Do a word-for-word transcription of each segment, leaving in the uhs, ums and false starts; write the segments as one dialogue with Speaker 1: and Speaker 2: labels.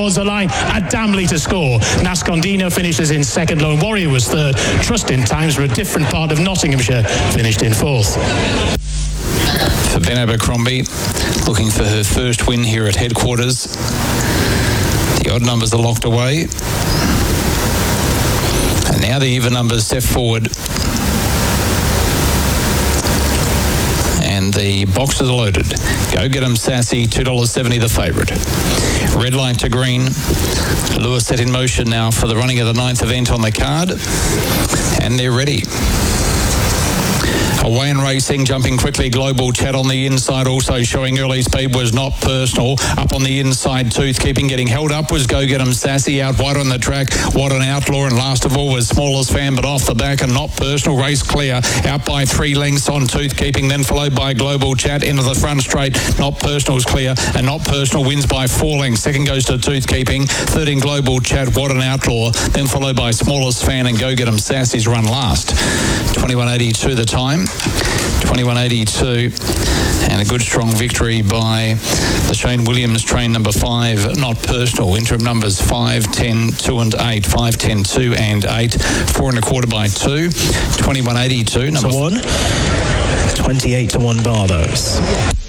Speaker 1: towards the line. Adamley to score. Nascondino finishes in second. Lone Warrior was third. Trust in Times for a different part of Nottinghamshire finished in fourth.
Speaker 2: For Ben Abercrombie, looking for her first win here at headquarters. The odd numbers are locked away. And now the even numbers step forward. And the boxes are loaded. Go Get 'em Sassy, two dollars seventy the favourite. Red line to green. Lure set in motion now for the running of the ninth event on the card. And they're ready. Away and racing, jumping quickly, Global Chat on the inside, also showing early speed was Not Personal. Up on the inside, Tooth Keeping, getting held up was Go Get 'em Sassy, out wide on the track, What an Outlaw, and last of all was Smallest Fan, but off the back and Not Personal, race clear, out by three lengths on Tooth Keeping, then followed by Global Chat into the front straight. Not Personal's clear, and Not Personal wins by four lengths. Second goes to Tooth Keeping, third in Global Chat, What an Outlaw, then followed by Smallest Fan and Go Get 'em Sassy's run last. twenty-one eighty-two the time. twenty-one eighty-two, and a good strong victory by the Shane Williams train number five, Not Personal. Interim numbers five, ten, two and eight, five, ten, two and eight, four and a quarter by two, twenty-one eighty-two. Number
Speaker 3: to one, twenty-eight to one Bardos.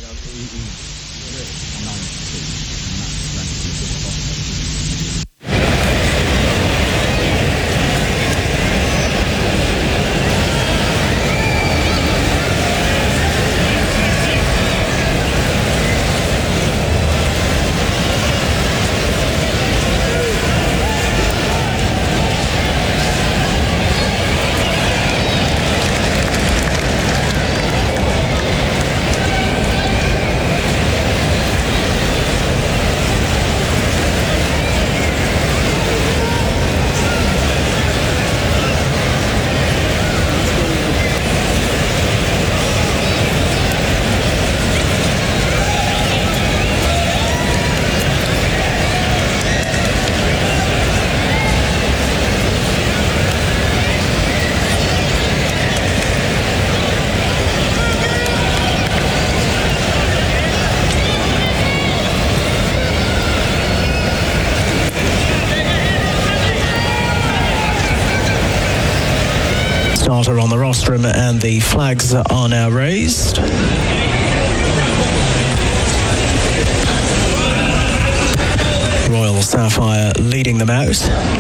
Speaker 3: On the rostrum, and the flags are now raised. Royal Sapphire leading them out.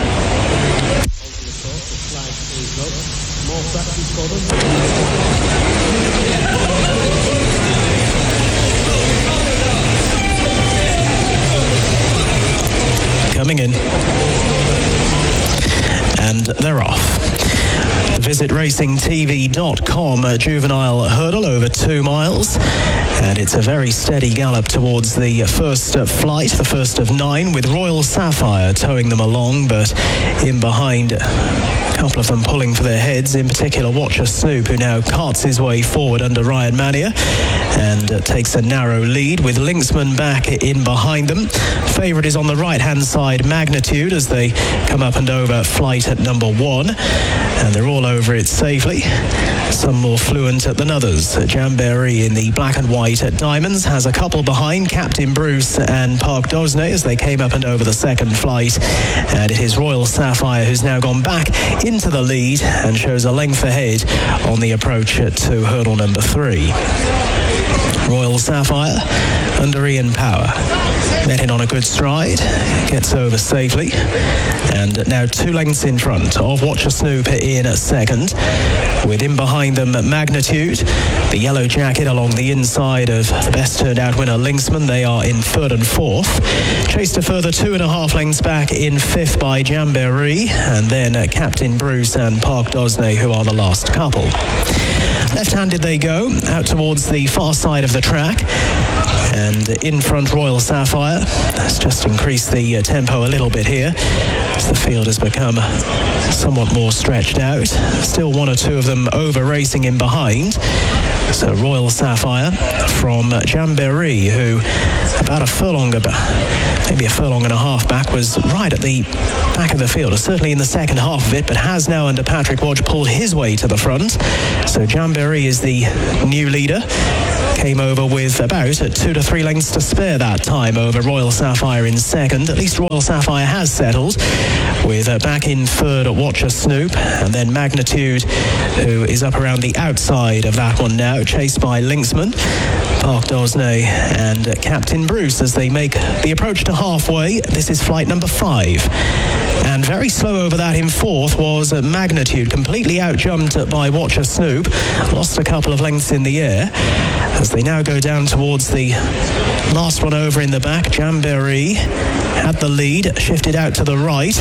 Speaker 3: Coming in. And they're off. Visit racing T V dot com, a juvenile hurdle over two miles. And it's a very steady gallop towards the first flight, the first of nine, with Royal Sapphire towing them along, but in behind, a couple of them pulling for their heads, in particular Watcher Snoop, who now carts his way forward under Ryan Mania and uh, takes a narrow lead, with Linksman back in behind them. Favourite is on the right-hand side, Magnitude, as they come up and over flight at number one, and they're all over it safely. Some more fluent than others. Jamboree in the black and white at Diamonds has a couple behind, Captain Bruce and Park Dosney, as they came up and over the second flight. And it is Royal Sapphire who's now gone back into the lead and shows a length ahead on the approach to hurdle number three. Royal Sapphire under Ian Power. Met in on a good stride, gets over safely, and now two lengths in front of Watcher Snoop in second, with in behind them Magnitude, the yellow jacket along the inside of the best turned out winner Linksman. They are in third and fourth, chased a further two and a half lengths back in fifth by Jamboree, and then uh, Captain Bruce and Park Dosney, who are the last couple. Left-handed they go, out towards the far side of the track, and in front Royal Sapphire. That's just increased the uh, tempo a little bit here as the field has become somewhat more stretched out. Still one or two of them over racing in behind. So Royal Sapphire from Jamboree, who about a furlong, maybe a furlong and a half back, was right at the back of the field, certainly in the second half of it, but has now under Patrick Watch pulled his way to the front. So Jamboree is the new leader, came over with about two to three lengths to spare that time over Royal Sapphire in second. At least Royal Sapphire has settled with uh, back in third at Watcher Snoop, and then Magnitude, who is up around the outside of that one now, chased by Linksman, Park Dosnay and uh, Captain Bruce as they make the approach to halfway. This is flight number five. And very slow over that in fourth was uh, Magnitude, completely outjumped by Watcher Snoop, lost a couple of lengths in the air as they now go down towards the last one over in the back. Jamboree had the lead, shifted out to the right,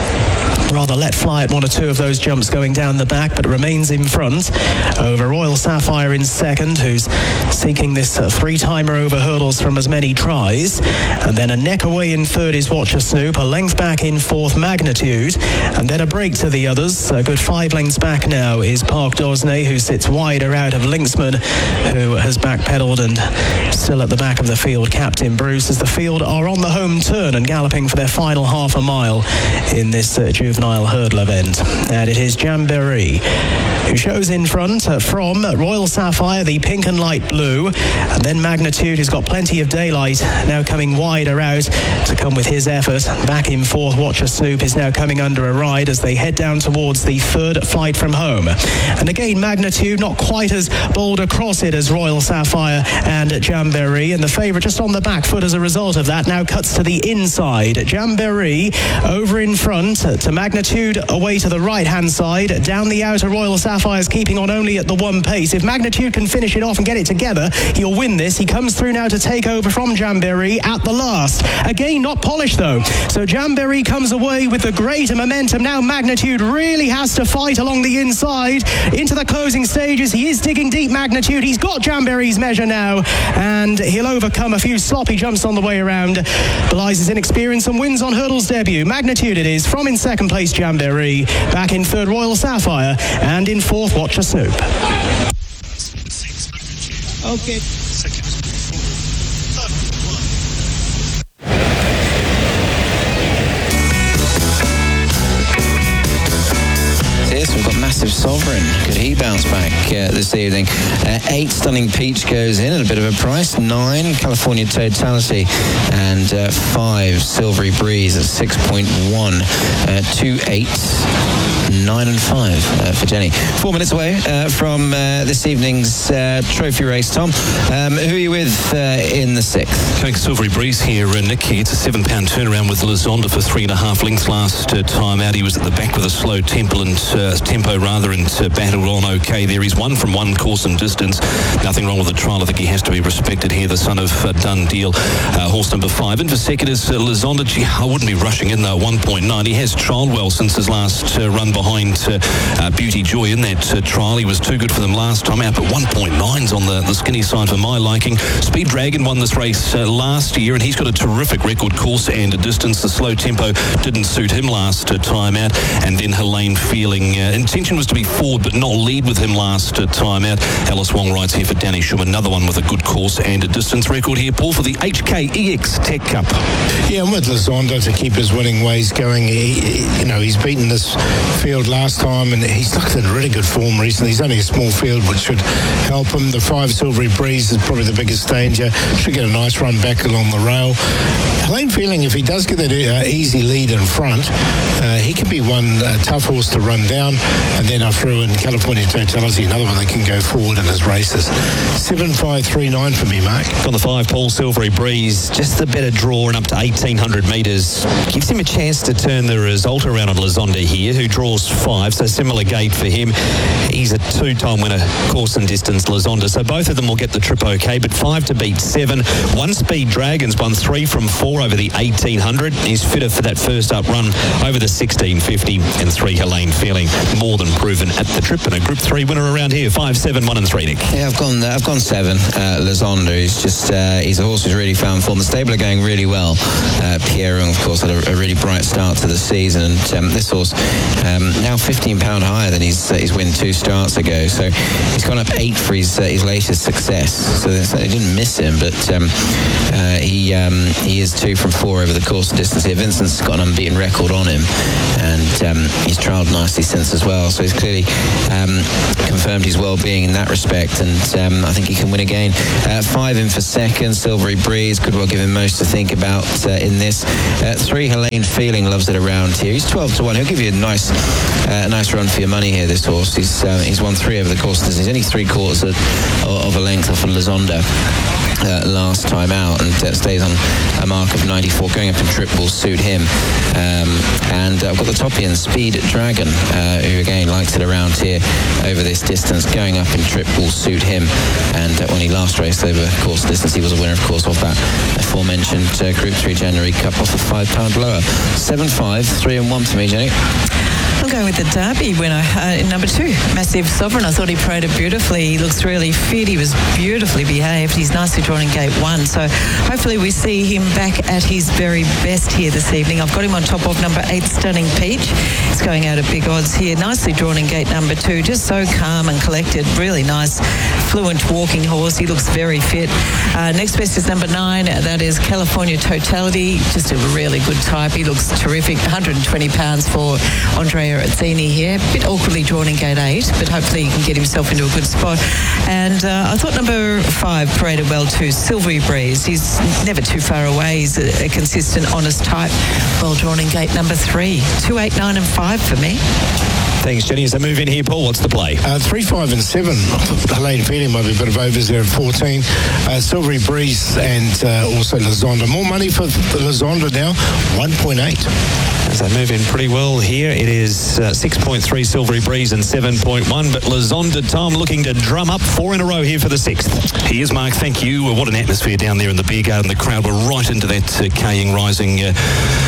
Speaker 3: rather let fly at one or two of those jumps going down the back, but remains in front over Royal Sapphire in second, who's seeking this uh, three-timer over hurdles from as many tries. And then a neck away in third is Watcher Snoop, a length back in fourth Magnitude, and then a break to the others. A good five lengths back now is Park Dosnay, who sits wider out of Linksman, who has backpedaled, and still at the back of the field Captain Bruce, as the field are on the home turn and galloping for their final half a mile in this uh, juvenile hurdle event. And it is Jamboree who shows in front uh, from Royal Sapphire, the pink and light blue, and then Magnitude, who's got plenty of daylight, now coming wider out to come with his effort. Back in fourth, Watcher Snoop is now coming under a ride as they head down towards the third flight from home. And again, Magnitude not quite as bold across it as Royal Sapphire and Jamboree, and the favourite just on the back foot as a result of that now cuts to the inside. Jamboree over in front to Magnitude away to the right hand side. Down the outer, Royal Sapphire's keeping on only at the one pace. If Magnitude can finish it off and get it together, he'll win this. He comes through now to take over from Jamboree at the last. Again, not polished though. So Jamboree comes away with the greater momentum. Now Magnitude really has to fight along the inside into the closing stages. He is digging deep, Magnitude. He's got Jamboree's measure now, and he'll overcome a few sloppy jumps on the way around. Belies his inexperience and wins on hurdles debut. Magnitude it is, from in second place Jamboree, back in third Royal Sapphire, and in fourth Watcher Snoop.
Speaker 4: Okay. Yes, we've got Massive Sovereign. Could he bounce back uh, this evening? Uh, eight, Stunning Peach goes in at a bit of a price. Nine, California Totality. And uh, five, Silvery Breeze at six point one. Uh, two, eight, nine and five uh, for Jenny. Four minutes away uh, from uh, this evening's uh, trophy race, Tom. Um, who are you with uh, in the sixth?
Speaker 5: Going Silvery Breeze here, uh, Nick. He gets a seven-pound turnaround with Lazonda for three and a half lengths last uh, time out. He was at the back with a slow tempo and uh, tempo rather, and uh, battled on okay there. He's one from one course and distance. Nothing wrong with the trial. I think he has to be respected here. The son of uh, Done Deal, uh, horse number five. And for second is uh, Lazonda. Gee, I wouldn't be rushing in though. one point nine. He has trialled well since his last uh, run behind uh, uh, Beauty Joy in that uh, trial. He was too good for them last time out, but one point nine's on the, the skinny side for my liking. Speed Dragon won this race uh, last year, and he's got a terrific record course and a distance. The slow tempo didn't suit him last uh, time out. And then Helene Feeling. Uh, intention was to be forward, but not lead with him last uh, time out. Alice Wong rides here for Danny Schum. Another one with a good course and a distance record here, Paul, for the H K E X Tech Cup.
Speaker 6: Yeah, I'm with Lazonda to keep his winning ways going. He, he, you know, he's beaten this field last time, and he's looked in really good form recently. He's only a small field, which should help him. The five, Silvery Breeze, is probably the biggest danger. Should get a nice run back along the rail. Helene Feeling, if he does get that uh, easy lead in front, uh, he can be one uh, tough horse to run down. And then I threw in California Totality, another one that can go forward in his races. seven five three nine for me, Mark.
Speaker 7: On the five, Paul, Silvery Breeze, just a better draw and up to eighteen hundred metres. Gives him a chance to turn the result around on Lazonda here, who draws five, so similar gate for him. He's a two-time winner, course and distance, Lazonda, so both of them will get the trip okay, but five to beat seven. One Speed Dragons won three from four over the eighteen hundred. He's fitter for that first up run over the sixteen fifty, and three, Helene Feeling, more than proven at the trip, and a Group three winner around here. Five, seven, one, and three, Nick.
Speaker 4: Yeah, I've gone. Uh, I've gone seven. Uh, Lazonda. He's just. Uh, he's a horse who's really found form. The stable are going really well. Uh, Pierre, of course, had a, a really bright start to the season, and um, this horse um, um, now fifteen pound higher than his, uh, his win two starts ago. So he's gone up eight for his, uh, his latest success. So they certainly didn't miss him, but um, uh, he um, he is two from four over the course of distance here. Vincent's got an unbeaten record on him, and um, he's trialled nicely since as well. So he's clearly um, confirmed his well-being in that respect, and um, I think he can win again. Uh, five in for second, Silvery Breeze, could well give him most to think about uh, in this. Uh, three, Helene Feeling loves it around here. He's twelve to one. He'll give you a nice, uh, nice run for your money here. This horse. He's uh, he's won three over the course. He's only three quarters of, of a length off of Lazonda uh, last time out, and uh, stays on a mark of ninety-four. Going up in trip will suit him. Um, and uh, I've got the top end, Speed Dragon, uh, who again likes it around here over this distance. Going up in trip will suit him. And uh, when he last raced over course distance, he was a winner, of course, of that aforementioned uh, Group three January Cup off a five pound lower. seven five, three and one for me, Jenny.
Speaker 8: I'm going with the Derby winner uh, in number two, Massive Sovereign. I thought he paraded beautifully. He looks really fit. He was beautifully behaved. He's nicely drawn in gate one. So hopefully we see him back at his very best here this evening. I've got him on top of number eight, Stunning Peach. He's going out at big odds here. Nicely drawn in gate number two. Just so calm and collected. Really nice, fluent walking horse. He looks very fit. Uh, next best is number nine. That is California Totality. Just a really good type. He looks terrific. one hundred twenty pounds for Andrea Azzini here. A bit awkwardly drawn in gate eight, but hopefully he can get himself into a good spot. And uh, I thought number five paraded well too, Silvery Breeze. He's never too far away. He's a, a consistent, honest type. Well drawn in gate number three. Two, eight, nine and five for me.
Speaker 7: Thanks, Jenny. As I move in here, Paul, what's the play?
Speaker 6: Uh, three, five, and seven. Helene Feeling might be a bit of overs there at fourteen. Uh, Silvery Breeze and uh, also Lazonda. More money for the Lazonda now, one point eight.
Speaker 7: As I move in pretty well here, it is uh, six point three Silvery Breeze and seven point one, but Lazonda Tom looking to drum up four in a row here for the sixth.
Speaker 5: He is, Mark. Thank you. What an atmosphere down there in the beer garden. The crowd were right into that uh, K-ing Rising uh,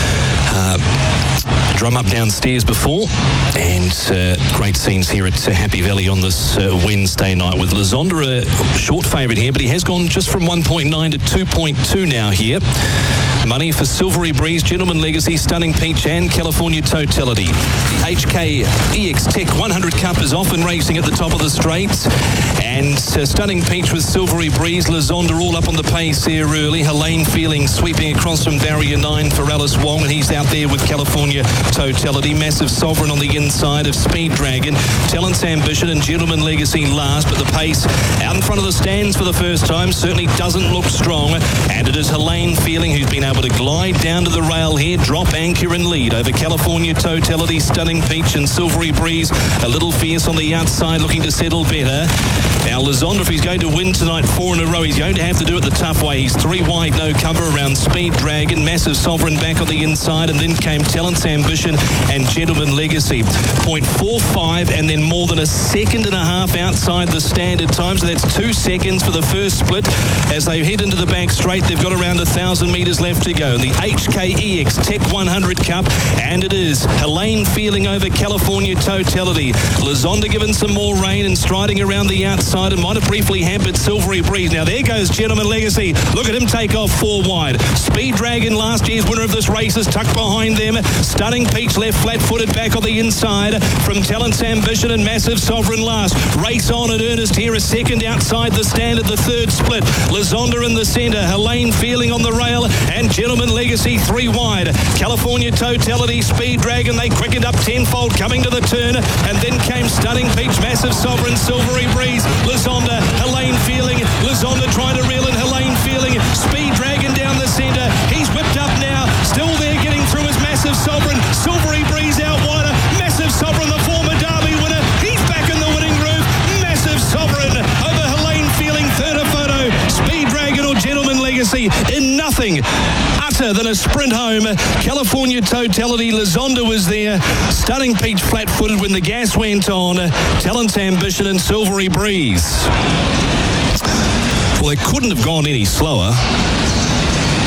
Speaker 5: uh, drum up downstairs before, and uh, great scenes here at uh, Happy Valley on this uh, Wednesday night with Lazonda a short favourite here, but he has gone just from one point nine to two point two now here. Money for Silvery Breeze, Gentleman Legacy, Stunning Peach and California Totality. H K E X Tech one hundred Cup is off and racing at the top of the straights, and uh, Stunning Peach with Silvery Breeze, Lazonda all up on the pace here early. Helene Feeling sweeping across from barrier nine for Alice Wong, and he's out there with California Totality. Massive Sovereign on the inside of Speed Dragon, Talent's Ambition and Gentleman Legacy last, but the pace out in front of the stands for the first time certainly doesn't look strong, and it is Helene Feeling who's been able to glide down to the rail here, drop anchor and lead over California Totality, Stunning Peach and Silvery Breeze. A little fierce on the outside, looking to settle better. Now Lazonda, if he's going to win tonight four in a row, he's going to have to do it the tough way. He's three wide, no cover around Speed Dragon, Massive Sovereign back on the inside, and then came Talent's Ambition and Gentleman Legacy. point four five, and then more than a second and a half outside the standard time, so that's two seconds for the first split. As they head into the back straight, they've got around a thousand metres left to go. The H K E X Tech one hundred Cup, and it is Helene Feeling over California Totality. Lazonda given some more rain and striding around the outside, and might have briefly hampered Silvery Breeze. Now there goes Gentleman Legacy. Look at him take off four wide. Speed Dragon, last year's winner of this race, is tucked behind them. Stunning Peach left flat-footed back on the inside from Talent's Ambition and Massive Sovereign last. Race on in earnest here, a second outside the stand at the third split. Lazonda in the centre, Helene Feeling on the rail, and Gentleman Legacy three wide. California Totality, Speed Dragon, they quickened up tenfold coming to the turn, and then came Stunning Peach, Massive Sovereign, Silvery Breeze, Lazonda, Helene Feeling. Lazonda trying to reel in Helene Feeling. Speed Dragon down the centre. He's whipped up now. Still there getting through his Massive Sovereign. Silvery Breeze out wider. Massive Sovereign, the former Derby winner. He's back in the winning groove. Massive Sovereign over Helene Feeling. Third a photo. Speed Dragon or Gentleman Legacy in nothing other than a sprint home. California Totality, Lazonda was there. Stunning Peach flat-footed when the gas went on. Talent's Ambition and Silvery Breeze. Well, they couldn't have gone any slower.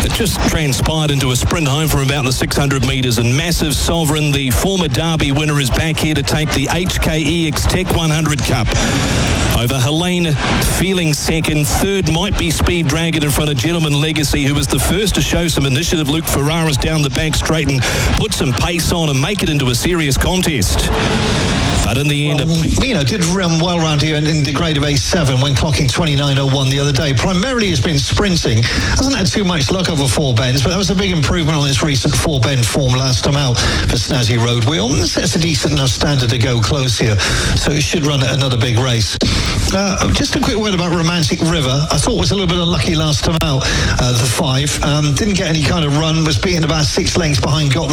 Speaker 5: It just transpired into a sprint home from about the six hundred metres, and Massive Sovereign, the former Derby winner, is back here to take the H K E X Tech one hundred Cup. Over Helene Feeling second. Third might be Speed Dragon in front of Gentleman Legacy, who was the first to show some initiative. Luke Ferraris down the back straight and put some pace on and make it into a serious contest. But in the end...
Speaker 9: Well, you know, did run well round here in, in the grade of A seven when clocking twenty-nine oh one the other day. Primarily has been sprinting. Hasn't had too much luck over four bends, but that was a big improvement on his recent four-bend form last time out for Snazzy Road Wheel. That's a decent enough standard to go close here, so it should run another big race. Uh, just a quick word about Romantic River. I thought was a little bit unlucky last time out, uh, the five. Um, didn't get any kind of run, was beaten about six lengths behind Got